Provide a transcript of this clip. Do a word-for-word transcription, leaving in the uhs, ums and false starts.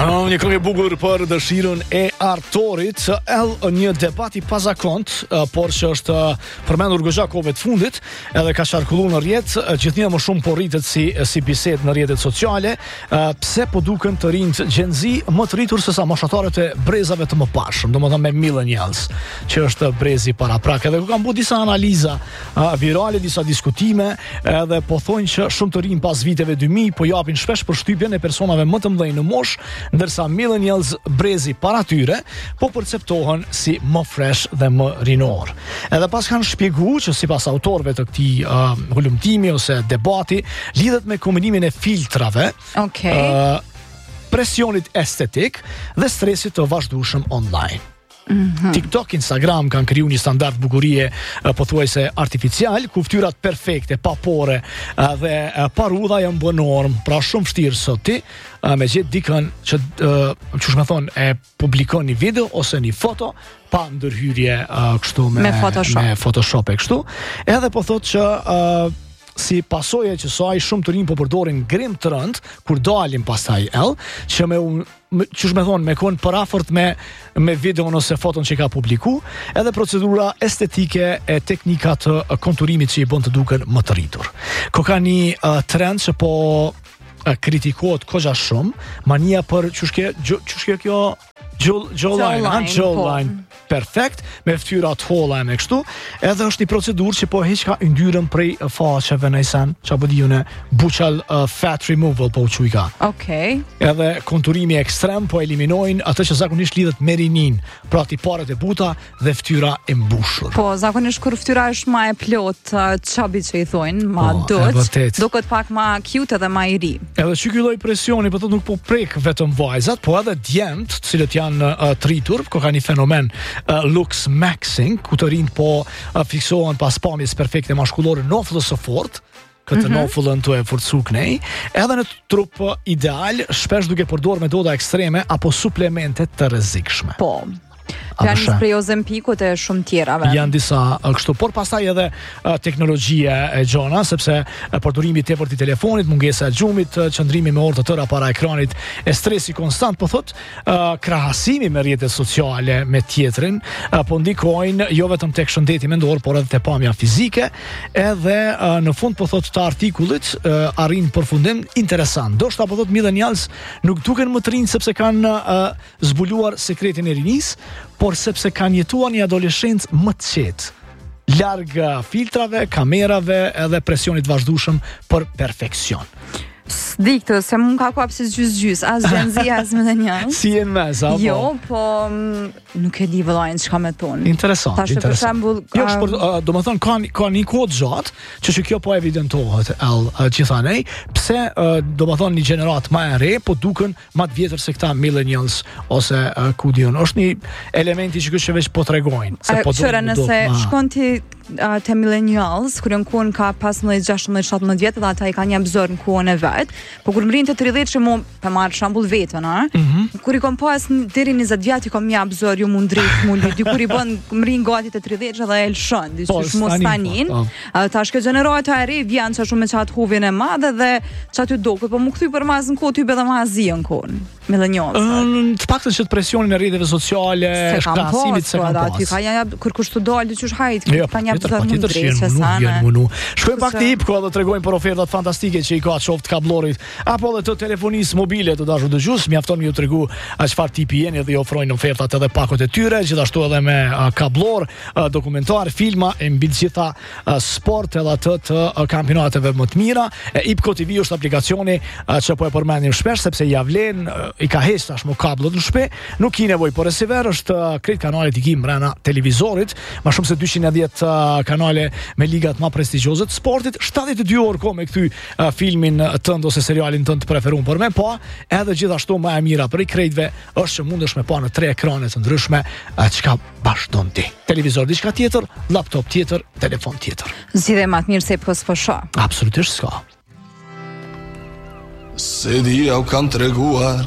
Oh, një këngë e bukur për dëshirën e artorit, edhe një debat i pazakont, por që është përmendur goxha kohëve të fundit, edhe ka qarkulluar në rrjet, gjithnjë më shumë po rritet si si bisedë në rrjetet sociale, pse po duken të rinjt Gen Z më të rritur se sa moshatarët e brezave të mëparshëm, domethënë me millennials, që është brezi paraprak. Edhe ku kanë bërë disa analiza virale, disa diskutime, edhe po thonë që shumë të rinj pas viteve dy mijë po japin shpesh përshtypjen e personave më të mëdhenj në moshë, ndërsa millennials, brezi para tyre, po perceptohen si më fresh dhe më rinor. Edhe pas kanë shpjeguar që sipas autorëve të këtij uh, hulumtimi ose debati, lidhet me kombinimin e filtrave, okay. uh, presionit estetik dhe stresit të vazhdueshëm online. Mm-hmm. TikTok, Instagram kanë kriju një standard bukurie pothuajse artificial, ku fytyrat perfekte, pa pore dhe pa rudha janë bë norm, pra shumë vështirë sot ti me gjetë dikën që çush më thon e publikon një video ose një foto pa ndërhyrje kështu me, me Photoshop. Me Photoshop e kështu. Edhe po thotë që uh, si pasojë që saj shumë të rinj po përdorin grim të rënd kur dalin pastaj ell, që me un çush më thon me kon parafort me me videon ose foton që ka publiku, edhe procedura estetike e teknika të konturimit që i bën të duken më të rritur. Ko ka një uh, trend që po uh, kritikohet koxha shumë, mania për çush ke çush ke kjo jawline, jawline perfekt, me fytyra të holla me kështu, edhe është një procedurë që po heq ka yndyrën prej faqeve në sen, që po dijune buçal uh, fat removal po quaj ka. Okej. Okay. Edhe konturimi ekstrem po eliminojnë atë që zakonisht lidhet me rinin, pra tiparet e buta dhe fytyra e mbushur. Po, zakonisht kur fytyra është më e plot, chubby që i thonë, ma po, dot, duket pak më cute edhe më i ri. Edhe që ky lloj presioni po thotë nuk po prek vetëm vajzat, po edhe djemt, të cilët janë uh, tritur, ko ka një fenomen uh, looks maxing, ku të rinjt po uh, fiksohen pas pamjes perfekte mashkullore në ofëllës së fort, këtë mm-hmm. nofullën të e forcu kënej, edhe në trup uh, ideal, shpesh duke përdorur metoda ekstreme apo suplemente të rrezikshme. Po. Janë prej Ozempikut e shumë tjerave. Janë disa kështu, por pastaj edhe uh, teknologjia e gjona, sepse uh, përdorimi i tepërt i telefonit, mungesa e xhumit, uh, qëndrimi me orë të tëra para ekranit, e stresi konstant, po thot, uh, krahasimi me rrjetet sociale me tjetrin, uh, po ndikojnë jo vetëm tek shëndeti mendor, por edhe te pamja fizike, edhe uh, në fund po thot të artikullit uh, arrin përfundim interesant. Do shta po thot millennials nuk duken më të rinj sepse kanë uh, zbuluar sekretin e rinisë, por sepse kanë jetuar një adoleshencë më të qetë, larg filtrave, kamerave edhe presionit vazhdueshëm për perfeksion. Diktë, se mund ka kuap si gjys-gjys, as Gen Z, as millennials. Si e në mes, apo? Jo, po nuk e di vëllajnë çka me tonë. Interesant, Tash, interesant. Për shembull, jo, shpër, uh, do më thonë, ka, ka një kohë gjatë, që që kjo po evidentohet, el, uh, që thanej, pse, uh, do më thonë, një gjenerat ma e re, po duken ma të vjetër se këta millennials, ose uh, ku dion. Është një elementi që kështë që veç po tregojnë. Se po qëra, nëse ma... shkon ti uh, te millennials, kur në kuën ka pesëmbëdhjetë, gjashtëmbëdhjetë, shtatëmbëdhjetë vjetë, dhe ata i ka një abzor në kuën e vetë, po kur më rinë të tridhjetë që mu, për marrë shambull vetën, a? Mm-hmm. Kur i kom pas deri njëzet vjetë, i kom një abzor, ju mund drejt, mu lidi, kur i bën, më rinë gati të tridhjetë që dhe e lëshën, disë që shmo stanin, ta shke generata e ri, vjen që shumë me qatë huvin e madhe dhe qatë ju doke, po mu këthy për mazë në kohë, ty be dhe mazë në kohën, millennials. Të paktën që të presionin e rrjeteve sociale, shkrasimit se kam pas. Ty ka ja, kur kushtu dalë, që shhajt, ka një abzor mund drejt, që sana. Shkojmë pak të hip, dhe tregojmë për ofertat fantastike që i ka qoftë kablorit, apo dhe të telefonisë mobile të dashur dëgjues, mjafton ju tregu a çfarë tipi jeni dhe i ofrojnë ofertat edhe pakot e tyre, gjithashtu edhe me uh, kablor, uh, dokumentar, filma e mbi të gjitha uh, sport edhe atë të uh, kampionateve më të mira. E Ipco T V është aplikacioni uh, që po e përmendim shpesh sepse ja vlen uh, i ka heq tashmë kablot në shtëpi, nuk ki nevojë por receiver, është uh, krejt kanalet i kim brenda televizorit, më shumë se dyqind e dhjetë uh, kanale me ligat më prestigjioze të sportit, shtatëdhjetë e dy orë kohë me kthy uh, filmin tënd ose serialin tënd të preferuar për me, po edhe gjithashtu më e mira për i krejtve është që mundesh me pa në tre ekrane të ndryshme çka bashkëton ti. Televizor diçka tjetër, laptop tjetër, telefon tjetër. Zgjidhje më të mirë se po s'po shoh. Absolutisht s'ka. Se dia u kanë treguar